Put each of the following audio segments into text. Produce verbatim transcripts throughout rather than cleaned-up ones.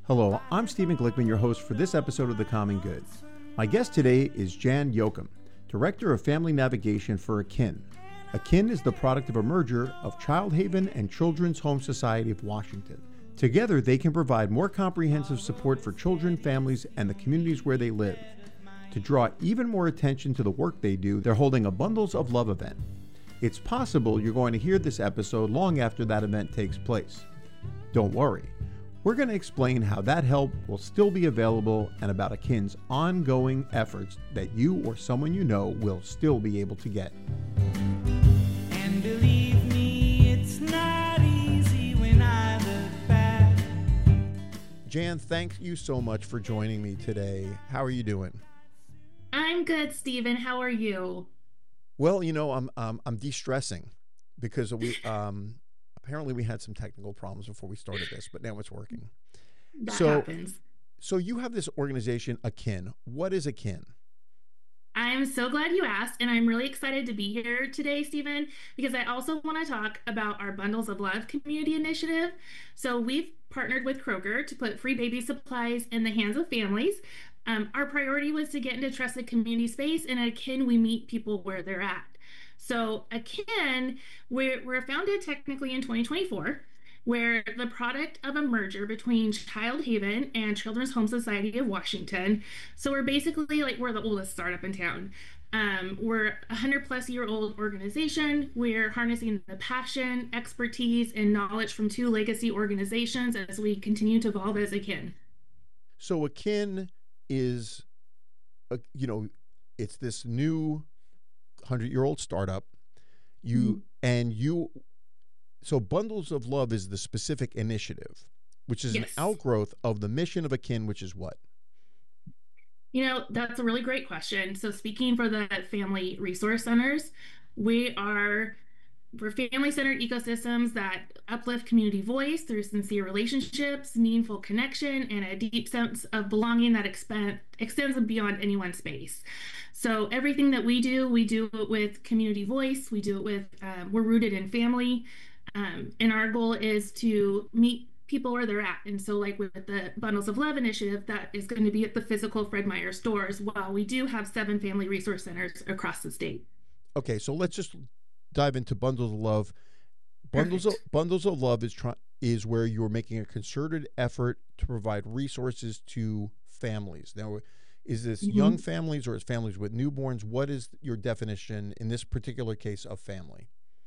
Hello, I'm Stephen Glickman, your host for this episode of The Common Good. My guest today is Jan Yoakum, Director of Family Navigation for Akin. Akin is the product of a merger of Child Haven and Children's Home Society of Washington. Together, they can provide more comprehensive support for children, families, and the communities where they live. To draw even more attention to the work they do, they're holding a Bundles of Love event. It's possible you're going to hear this episode long after that event takes place. Don't worry. We're going to explain how that help will still be available and about Akin's ongoing efforts that you or someone you know will still be able to get. And believe me, it's not easy when I look back. Jan, thank you so much for joining me today. How are you doing? I'm good, Stephen. How are you? Well, you know, I'm um, I'm de-stressing because we um, apparently we had some technical problems before we started this, but now it's working. That so, happens. So you have this organization, Akin. What is Akin? I'm so glad you asked, and I'm really excited to be here today, Stephen, because I also want to talk about our Bundles of Love community initiative. So we've partnered with Kroger to put free baby supplies in the hands of families. Um, our priority was to get into trusted community space, and at Akin, we meet people where they're at. So Akin, we're, we're founded technically in twenty twenty-four. We're the product of a merger between Child Haven and Children's Home Society of Washington. So we're basically like, we're the oldest startup in town. Um, we're a hundred plus year old organization. We're harnessing the passion, expertise, and knowledge from two legacy organizations as we continue to evolve as Akin. So Akin is, a, you know, it's this new hundred-year-old startup. You mm-hmm. and you, so Bundles of Love is the specific initiative, which is yes. an outgrowth of the mission of Akin, which is what? You know, that's a really great question. So speaking for the Family Resource Centers, we are for family-centered ecosystems that uplift community voice through sincere relationships, meaningful connection, and a deep sense of belonging that expand, extends beyond any one space. So everything that we do, we do it with community voice. We do it with, um, we're rooted in family. Um, and our goal is to meet people where they're at. And so like with the Bundles of Love initiative, that is going to be at the physical Fred Meyer stores, while we do have seven family resource centers across the state. Okay, so let's just dive into Bundles of Love. Bundles of, Bundles of Love is try, is where you're making a concerted effort to provide resources to families. Now, is this mm-hmm. young families or is families with newborns? What is your definition in this particular case of family?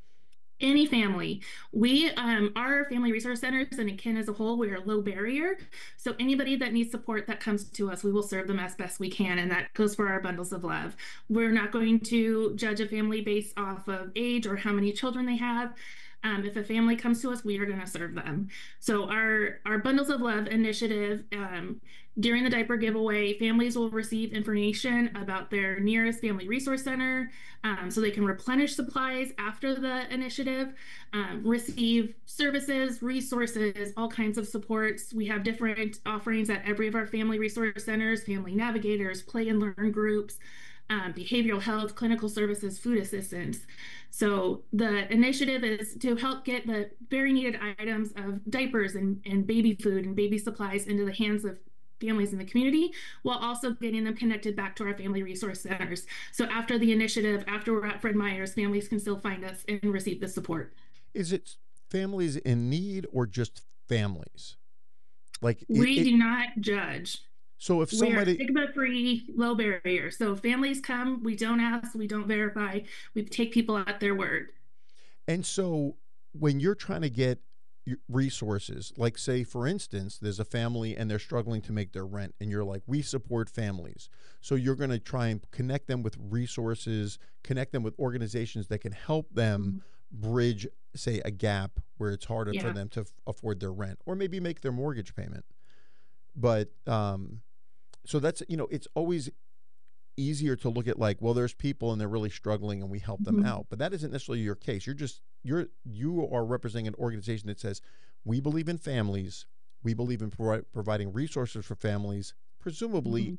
Any family. We, um, our family resource centers and Akin as a whole, we are low barrier. So anybody that needs support that comes to us, we will serve them as best we can. And that goes for our Bundles of Love. We're not going to judge a family based off of age or how many children they have. Um, if a family comes to us, we are going to serve them. So our, our Bundles of Love initiative, um, during the diaper giveaway, families will receive information about their nearest family resource center, um, so they can replenish supplies after the initiative, um, receive services, resources, all kinds of supports. We have different offerings at every of our family resource centers, family navigators, play and learn groups, Um, behavioral health, clinical services, food assistance. So the initiative is to help get the very needed items of diapers and, and baby food and baby supplies into the hands of families in the community, while also getting them connected back to our family resource centers. So after the initiative, after we're at Fred Meyer's, families can still find us and receive the support. Is it families in need or just families? Like we it, do not judge. So if somebody we're stigma-free, low barrier. So if families come, we don't ask, we don't verify, we take people at their word. And so when you're trying to get resources, like say for instance, there's a family and they're struggling to make their rent, and you're like, we support families. So you're going to try and connect them with resources, connect them with organizations that can help them mm-hmm. bridge, say, a gap where it's harder yeah. for them to f- afford their rent or maybe make their mortgage payment. But um, so that's, you know, it's always easier to look at like, well, there's people and they're really struggling and we help them mm-hmm. out. But that isn't necessarily your case. You're just, you're, you are representing an organization that says, we believe in families. We believe in pro- providing resources for families, presumably mm-hmm.